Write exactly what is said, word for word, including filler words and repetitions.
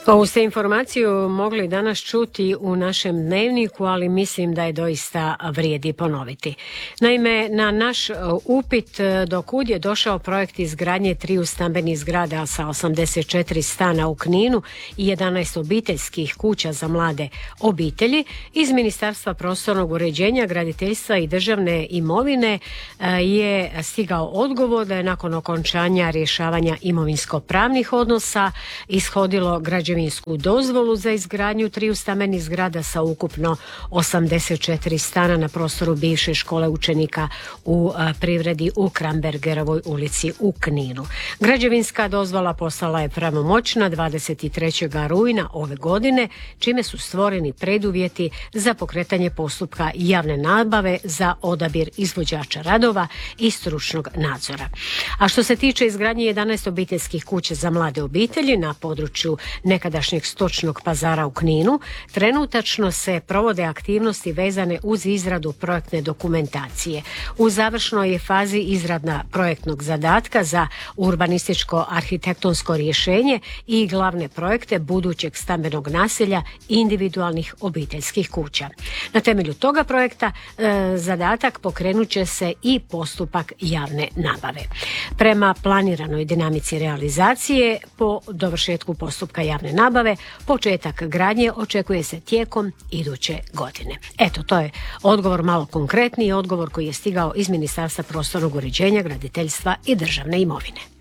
Ovu ste informaciju mogli danas čuti u našem dnevniku, ali mislim da je doista vrijedi ponoviti. Naime, na naš upit do kud je došao projekt izgradnje triju stambenih zgrada sa osamdeset četiri stana u Kninu i jedanaest obiteljskih kuća za mlade obitelji, iz Ministarstva prostornog uređenja, graditeljstva i državne imovine je stigao odgovor da je nakon okončanja rješavanja imovinsko-pravnih odnosa ishodilo građevinsku dozvolu za izgradnju triju stambenih zgrada sa ukupno osamdeset četiri stana na prostoru bivše škole učenika u privredi u Krambergerovoj ulici u Kninu. Građevinska dozvola postala je pravomoćna dvadeset trećeg rujna ove godine, čime su stvoreni preduvjeti za pokretanje postupka javne nabave za odabir izvođača radova i stručnog nadzora. A što se tiče izgradnje jedanaest obiteljskih kuća za mlade obitelji na području nekadašnjeg stočnog pazara u Kninu, trenutačno se provode aktivnosti vezane uz izradu projektne dokumentacije. U završnoj je fazi izrada projektnog zadatka za urbanističko-arhitektonsko rješenje i glavne projekte budućeg stambenog naselja individualnih obiteljskih kuća. Na temelju toga projekta e, zadatak pokrenut će se i postupak javne nabave. Prema planiranoj dinamici realizacije, po dovršetku postupka javne nabave, početak gradnje očekuje se tijekom iduće godine. Eto, to je odgovor, malo konkretniji odgovor koji je stigao iz Ministarstva prostornog uređenja, graditeljstva i državne imovine.